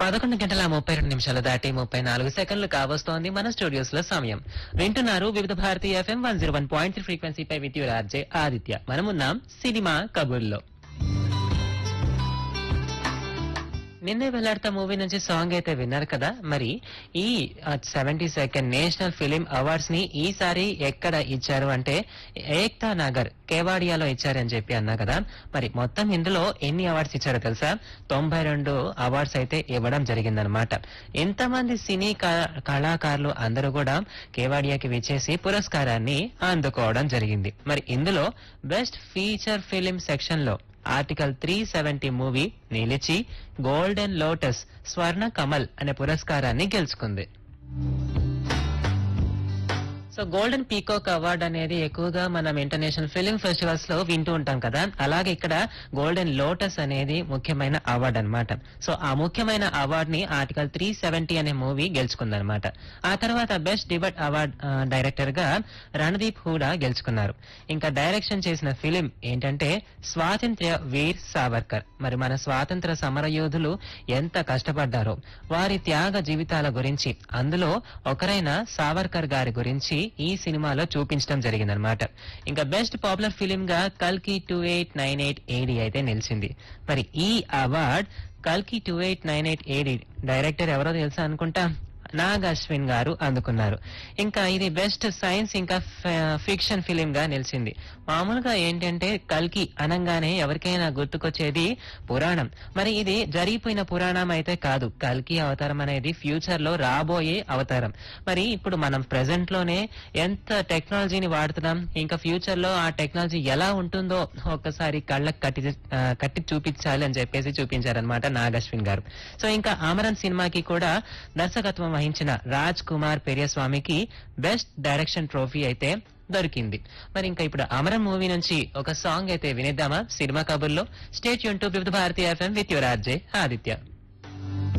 11:32 దాటి 34 సెకండ్లు కావస్తోంది మన స్టూడియోస్ లో సమయం. వింటున్నారు వివిధ Bharati FM 101.3 ఫ్రీక్వెన్సీపై with your RJ Aditya. మనమున్నాం సినిమా కబుర్లో. నిన్నే వెళ్లాడతా మూవీ నుంచి సాంగ్ అయితే విన్నారు కదా. మరి ఈ 72nd నేషనల్ ఫిలిం అవార్డ్స్ ని ఈసారి ఎక్కడ ఇచ్చారు అంటే ఏక్తా నగర్ కేవాడియాలో ఇచ్చారని చెప్పి అన్నా కదా. మరి మొత్తం ఇందులో ఎన్ని అవార్డ్స్ ఇచ్చారో తెలుసా? 92 అవార్డ్స్ అయితే ఇవ్వడం జరిగిందనమాట. ఎంతమంది సినీ కళాకారులు అందరూ కూడా కేవాడియాకి విచ్చేసి పురస్కారాన్ని అందుకోవడం జరిగింది. మరి ఇందులో బెస్ట్ ఫీచర్ ఫిలిం సెక్షన్ లో ఆర్టికల్ 370 మూవీ నిలిచి గోల్డెన్ లోటస్ స్వర్ణ కమల్ అనే పురస్కారాన్ని గెలుచుకుంది. సో గోల్డెన్ పీకాక్ అవార్డ్ అనేది ఎక్కువగా మనం ఇంటర్నేషనల్ ఫిలిం ఫెస్టివల్స్ లో వింటూ ఉంటాం కదా. అలాగే ఇక్కడ గోల్డెన్ లోటస్ అనేది ముఖ్యమైన అవార్డ్ అన్నమాట. సో ఆ ముఖ్యమైన అవార్డ్ ని ఆర్టికల్ 370 అనే మూవీ గెలుచుకుందనమాట. ఆ తర్వాత బెస్ట్ డిబట్ అవార్డ్ డైరెక్టర్ గా రణదీప్ హూడా గెలుచుకున్నారు. ఇంకా డైరెక్షన్ చేసిన ఫిలిం ఏంటంటే స్వాతంత్ర్య వీర్ సావర్కర్. మరి మన స్వాతంత్ర సమర యోధులు ఎంత కష్టపడ్డారో, వారి త్యాగ జీవితాల గురించి, అందులో ఒకరైన సావర్కర్ గారి గురించి ఈ సినిమాలో చూపించడం జరిగిందనమాట. ఇంకా బెస్ట్ పాపులర్ ఫిలిం గా కల్కి 2898 AD అయితే నిలిచింది. మరి ఈ అవార్డ్ కల్కి 2898 AD డైరెక్టర్ ఎవరో తెలుసా అనుకుంటా, నాగ్ అశ్విన్ గారు అందుకున్నారు. ఇంకా ఇది బెస్ట్ సైన్స్ ఇంకా ఫిక్షన్ ఫిలిం గా నిలిచింది. మామూలుగా ఏంటంటే కల్కి అనంగానే ఎవరికైనా గుర్తుకొచ్చేది పురాణం. మరి ఇది జరిగిపోయిన పురాణం అయితే కాదు. కల్కి అవతారం అనేది ఫ్యూచర్ లో రాబోయే అవతారం. మరి ఇప్పుడు మనం ప్రెసెంట్ లోనే ఎంత టెక్నాలజీని వాడుతున్నాం, ఇంకా ఫ్యూచర్ లో ఆ టెక్నాలజీ ఎలా ఉంటుందో ఒక్కసారి కళ్ళకు కట్టి చూపించాలి అని చెప్పేసి చూపించారనమాట నాగ్ అశ్విన్ గారు. సో ఇంకా ఆమరన్ సినిమాకి కూడా దర్శకత్వం వహించిన Raj Kumar పెరియస్వామికి best direction trophy అయితే దొరికింది. మరి ఇంకా ఇప్పుడు అమరన్ మూవీ నుంచి ఒక సాంగ్ అయితే వినిద్దామా సినిమా కబుర్లో. స్టే ట్యూన్ టు వివిధ Bharati FM with your RJ Aditya.